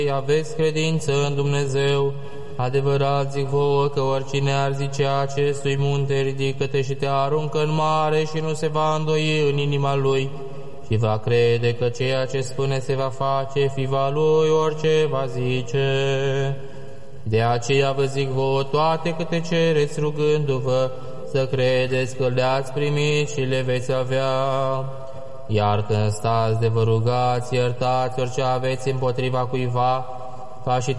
Aveți credință în Dumnezeu. Adevărat zic vouă că oricine ar zice acestui munte, ridică-te și te aruncă în mare, și nu se va îndoi în inima lui, și va crede că ceea ce spune se va face, fiva lui orice va zice. De aceea vă zic vouă toate câte cereți rugându-vă, să credeți că le-ați primit și le veți avea. Iar când stați de vă rugați, iertați orice aveți împotriva cuiva, ca și